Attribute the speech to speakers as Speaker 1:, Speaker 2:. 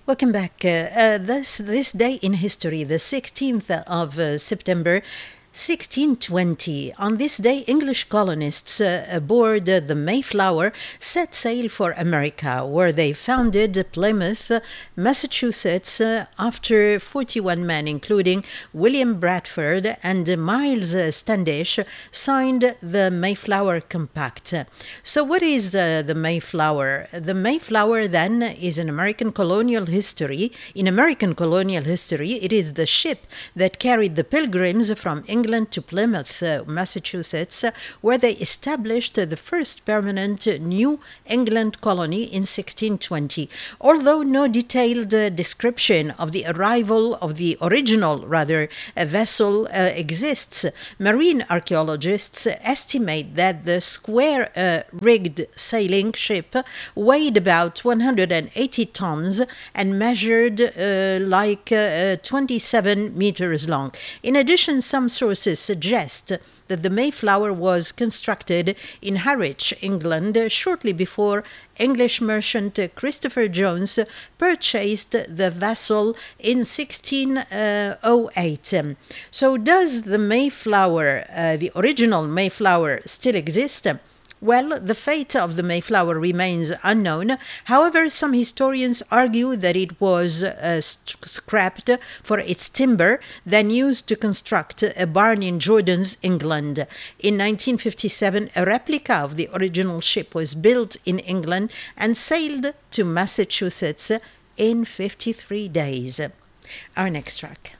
Speaker 1: Welcome back. This day in history, the 16th of September, 1620. On this day, English colonists aboard the Mayflower set sail for America, where they founded Plymouth, Massachusetts, after 41 men, including William Bradford and Miles Standish, signed the Mayflower Compact. So what is the Mayflower? The Mayflower, then, is in American colonial history. In American colonial history, it is the ship that carried the Pilgrims from England to Plymouth, Massachusetts, where they established the first permanent New England colony in 1620. Although no detailed description of the arrival of the original, vessel exists, marine archaeologists estimate that the square-rigged sailing ship weighed about 180 tons and measured 27 meters long. In addition, some sources suggest that the Mayflower was constructed in Harwich, England, shortly before English merchant Christopher Jones purchased the vessel in 1608. So does the Mayflower, the original Mayflower, still exist? Well, the fate of the Mayflower remains unknown. However, some historians argue that it was scrapped for its timber, then used to construct a barn in Jordan's, England. In 1957, a replica of the original ship was built in England and sailed to Massachusetts in 53 days. Our next track.